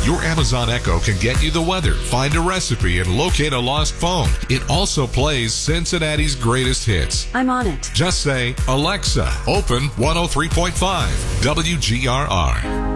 Your Amazon Echo can get you the weather, find a recipe, and locate a lost phone. It also plays Cincinnati's greatest hits. I'm on it. Just say, Alexa, open 103.5 WGRR.